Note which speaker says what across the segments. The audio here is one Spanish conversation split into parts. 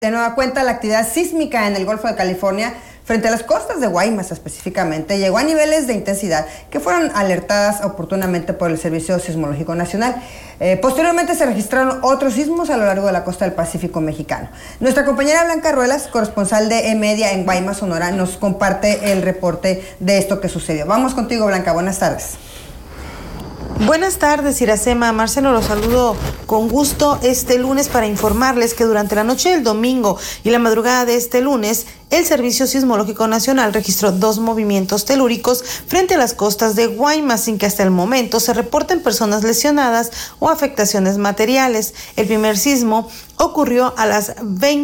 Speaker 1: De nueva cuenta, la actividad sísmica en el Golfo de California, frente a las costas de Guaymas específicamente, llegó a niveles de intensidad que fueron alertadas oportunamente por el Servicio Sismológico Nacional. Posteriormente se registraron otros sismos a lo largo de la costa del Pacífico mexicano. Nuestra compañera Blanca Ruelas, corresponsal de E-Media en Guaymas, Sonora, nos comparte el reporte de esto que sucedió. Vamos contigo, Blanca, buenas tardes.
Speaker 2: Buenas tardes, Iracema. Marcelo, los saludo con gusto este lunes para informarles que durante la noche del domingo y la madrugada de este lunes, el Servicio Sismológico Nacional registró 2 movimientos telúricos frente a las costas de Guaymas, sin que hasta el momento se reporten personas lesionadas o afectaciones materiales. El primer sismo ocurrió a las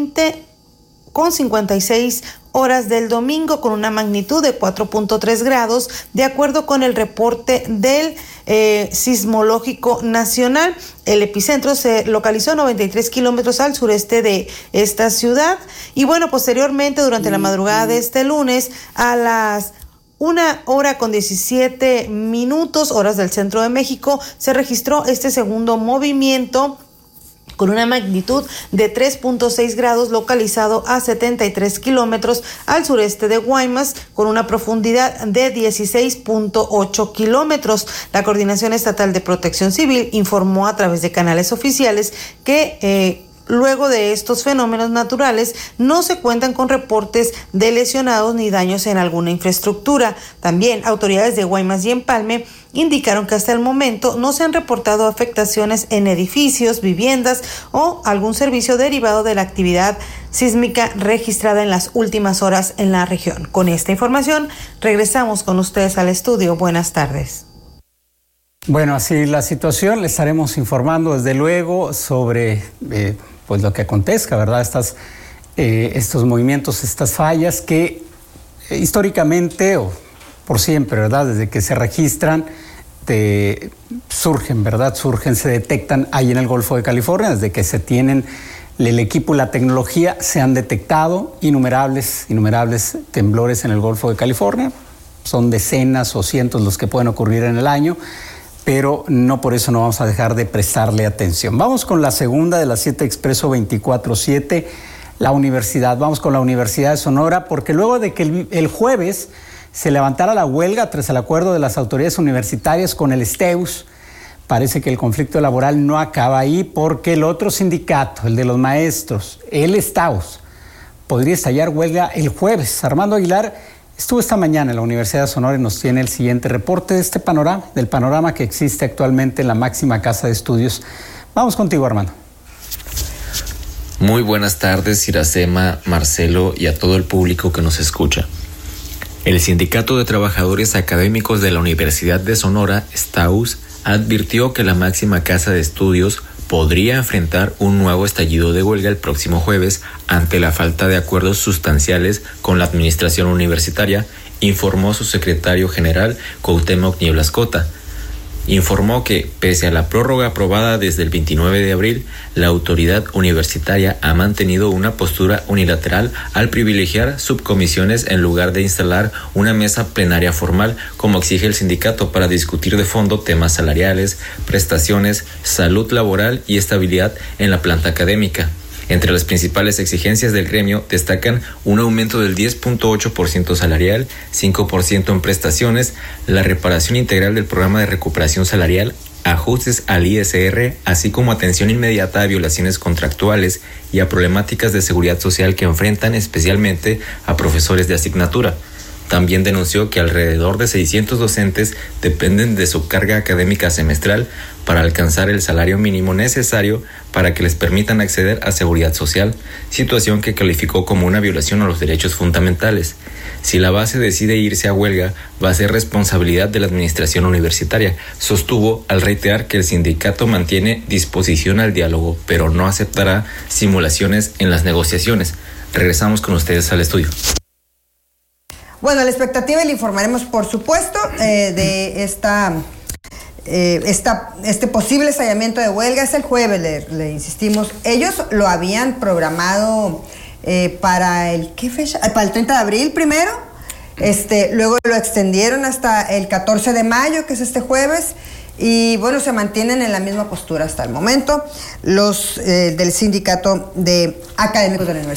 Speaker 2: 20:56 horas del domingo con una magnitud de 4.3 grados, de acuerdo con el reporte del Sismológico Nacional. El epicentro se localizó a 93 kilómetros al sureste de esta ciudad. Y bueno, posteriormente, durante la madrugada de este lunes, a las 1:17 horas del centro de México, se registró este segundo movimiento con una magnitud de 3.6 grados, localizado a 73 kilómetros al sureste de Guaymas, con una profundidad de 16.8 kilómetros. La Coordinación Estatal de Protección Civil informó a través de canales oficiales que luego de estos fenómenos naturales no se cuentan con reportes de lesionados ni daños en alguna infraestructura. También autoridades de Guaymas y Empalme indicaron que hasta el momento no se han reportado afectaciones en edificios, viviendas o algún servicio derivado de la actividad sísmica registrada en las últimas horas en la región. Con esta información regresamos con ustedes al estudio. Buenas tardes.
Speaker 3: Bueno, así la situación, le estaremos informando desde luego sobre pues lo que acontezca, ¿verdad? Estos movimientos, estas fallas que históricamente o por siempre, ¿verdad? Desde que se registran, surgen, ¿verdad? Se detectan ahí en el Golfo de California. Desde que se tienen el equipo y la tecnología, se han detectado innumerables temblores en el Golfo de California. Son decenas o cientos los que pueden ocurrir en el año, pero no por eso no vamos a dejar de prestarle atención. Vamos con la segunda de las 7 Expreso 24/7, la universidad. Vamos con la Universidad de Sonora, porque luego de que el jueves se levantara la huelga tras el acuerdo de las autoridades universitarias con el STEUS, parece que el conflicto laboral no acaba ahí, porque el otro sindicato, el de los maestros, el STAUS, podría estallar huelga el jueves. Armando Aguilar estuvo esta mañana en la Universidad de Sonora y nos tiene el siguiente reporte de este panorama, del panorama que existe actualmente en la máxima casa de estudios. Vamos contigo, Armando.
Speaker 4: Muy buenas tardes, Iracema, Marcelo y a todo el público que nos escucha. El Sindicato de Trabajadores Académicos de la Universidad de Sonora, STAUS, advirtió que la máxima casa de estudios podría enfrentar un nuevo estallido de huelga el próximo jueves ante la falta de acuerdos sustanciales con la administración universitaria, informó su secretario general, Cuauhtémoc Nieblas Cota. Informó que, pese a la prórroga aprobada desde el 29 de abril, la autoridad universitaria ha mantenido una postura unilateral al privilegiar subcomisiones en lugar de instalar una mesa plenaria formal, como exige el sindicato, para discutir de fondo temas salariales, prestaciones, salud laboral y estabilidad en la planta académica. Entre las principales exigencias del gremio destacan un aumento del 10.8% salarial, 5% en prestaciones, la reparación integral del programa de recuperación salarial, ajustes al ISR, así como atención inmediata a violaciones contractuales y a problemáticas de seguridad social que enfrentan especialmente a profesores de asignatura. También denunció que alrededor de 600 docentes dependen de su carga académica semestral para alcanzar el salario mínimo necesario para que les permitan acceder a seguridad social, situación que calificó como una violación a los derechos fundamentales. Si la base decide irse a huelga, va a ser responsabilidad de la administración universitaria, sostuvo al reiterar que el sindicato mantiene disposición al diálogo, pero no aceptará simulaciones en las negociaciones. Regresamos con ustedes al estudio.
Speaker 1: Bueno, la expectativa, y le informaremos, por supuesto, de este posible estallamiento de huelga es el jueves, le insistimos. Ellos lo habían programado para ¿qué fecha? Para el 30 de abril primero, luego lo extendieron hasta el 14 de mayo, que es este jueves, y bueno, se mantienen en la misma postura hasta el momento los del Sindicato de Académicos de la Universidad.